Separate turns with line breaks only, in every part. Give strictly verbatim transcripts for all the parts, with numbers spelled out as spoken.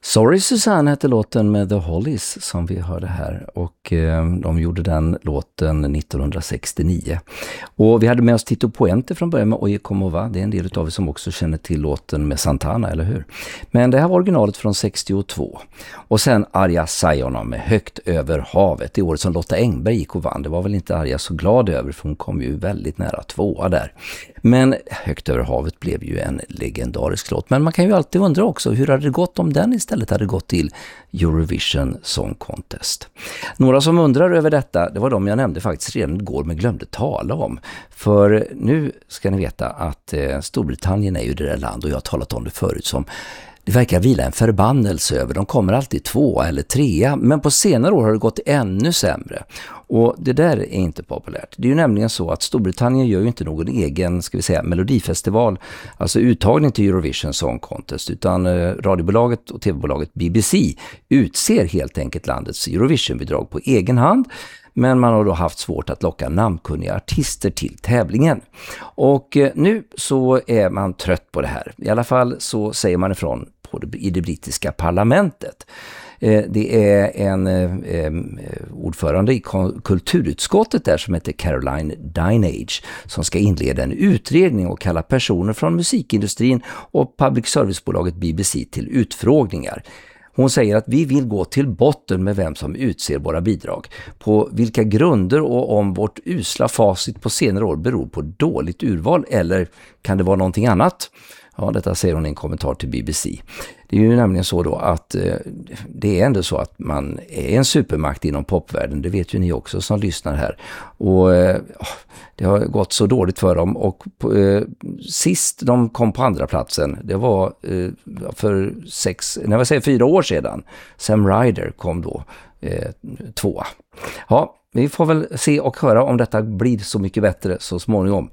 Sorry Susanne hette låten med The Hollies som vi hörde här, och eh, de gjorde den låten nittonhundrasextionio. Och vi hade med oss Tito Puente från början med Oye Como Va. Det är en del av er som också känner till låten med Santana, eller hur? Men det här var originalet från sextiotvå. Och sen Arja Saijonmaa med Högt över havet. Det året som Lotta Engberg gick och vann. Det var väl inte Arja så glad över, för hon kom ju väldigt nära tvåa där. Men Högt över havet blev ju en legendarisk låt. Men man kan ju alltid undra också, hur hade det gått om den istället hade gått till Eurovision Song Contest? Några som undrar över detta, det var de jag nämnde faktiskt redan igår men glömde tala om. För nu ska ni veta att eh, Storbritannien är ju det där land, och jag har talat om det förut, som det verkar vila en förbannelse över. De kommer alltid tvåa eller trea, men på senare år har det gått ännu sämre. Och det där är inte populärt. Det är ju nämligen så att Storbritannien gör ju inte någon egen, ska vi säga, melodifestival, alltså uttagning till Eurovision Song Contest, utan eh, radiobolaget och tv-bolaget B B C utser helt enkelt landets Eurovision-bidrag på egen hand. Men man har då haft svårt att locka namnkunniga artister till tävlingen. Och eh, nu så är man trött på det här. I alla fall så säger man ifrån på det, i det brittiska parlamentet. Eh, det är en eh, ordförande i kulturutskottet där som heter Caroline Dinenage som ska inleda en utredning och kalla personer från musikindustrin och public servicebolaget B B C till utfrågningar. Hon säger att vi vill gå till botten med vem som utser våra bidrag, på vilka grunder och om vårt usla facit på senare år beror på dåligt urval eller kan det vara någonting annat? Ja, detta säger hon i en kommentar till B B C. Det är ju nämligen så då att eh, det är ändå så att man är en supermakt inom popvärlden. Det vet ju ni också som lyssnar här. Och eh, det har gått så dåligt för dem. Och eh, sist de kom på andra platsen, det var eh, för sex, när jag säger fyra år sedan. Sam Ryder kom då eh, tvåa. Ja, vi får väl se och höra om detta blir så mycket bättre så småningom.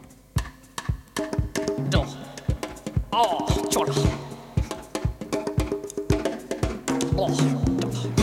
Då. Ah, tjolla. Oh.